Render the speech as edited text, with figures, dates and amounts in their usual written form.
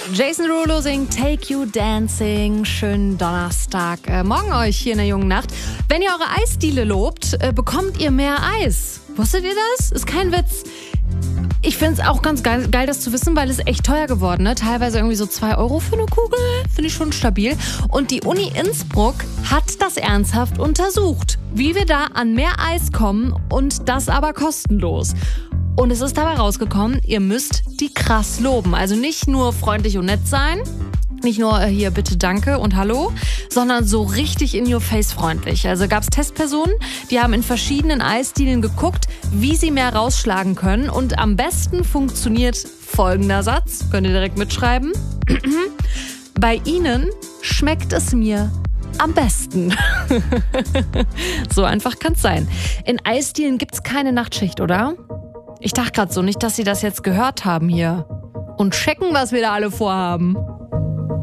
Jason Derulo singt Take You Dancing. Schönen Donnerstag. Morgen euch hier in der jungen Nacht. Wenn ihr eure Eisdiele lobt, bekommt ihr mehr Eis. Wusstet ihr das? Ist kein Witz. Ich finde es auch ganz geil, das zu wissen, weil es echt teuer geworden, ne? Teilweise irgendwie so 2 Euro für eine Kugel. Finde ich schon stabil. Und die Uni Innsbruck hat das ernsthaft untersucht, wie wir da an mehr Eis kommen und das aber kostenlos. Und es ist dabei rausgekommen, ihr müsst die krass loben. Also nicht nur freundlich und nett sein, nicht nur hier bitte danke und hallo, sondern so richtig in your face freundlich. Also gab es Testpersonen, die haben in verschiedenen Eisdielen geguckt, wie sie mehr rausschlagen können. Und am besten funktioniert folgender Satz, könnt ihr direkt mitschreiben. Bei Ihnen schmeckt es mir am besten. So einfach kann's sein. In Eisdielen gibt's keine Nachtschicht, oder? Ich dachte gerade so, nicht, dass Sie das jetzt gehört haben hier und checken, was wir da alle vorhaben.